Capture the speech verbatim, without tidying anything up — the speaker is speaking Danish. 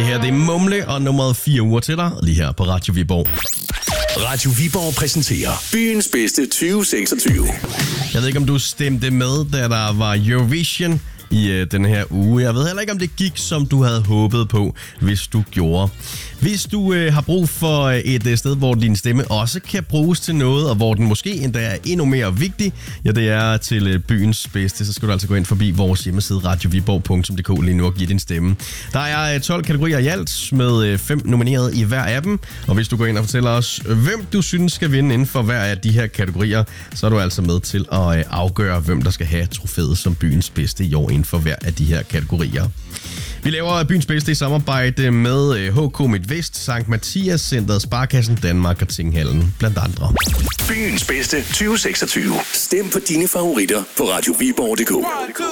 Det her det er Mumle og nummeret fire uger til dig, lige her på Radio Viborg. Radio Viborg præsenterer byens bedste tyve seksogtyve. Jeg ved ikke, om du stemte med, da der var Eurovision i øh, den her uge. Jeg ved heller ikke, om det gik, som du havde håbet på, hvis du gjorde. Hvis du øh, har brug for et øh, sted, hvor din stemme også kan bruges til noget, og hvor den måske endda er endnu mere vigtig, ja, det er til øh, byens bedste, så skal du altså gå ind forbi vores hjemmeside radio viborg punktum d k lige nu og give din stemme. Der er øh, tolv kategorier i alt, med øh, fem nomineret i hver af dem, og hvis du går ind og fortæller os, hvem du synes skal vinde inden for hver af de her kategorier, så er du altså med til at øh, afgøre, hvem der skal have trofæet som byens bedste i år inden for hver af de her kategorier. Vi laver byens bedste i samarbejde med H K MidtVest, Sankt Mathias Centeret, Sparkassen Danmark og Tinghallen, blandt andre. Byens bedste tyve seksogtyve. Stem på dine favoritter på radio viborg punktum d k.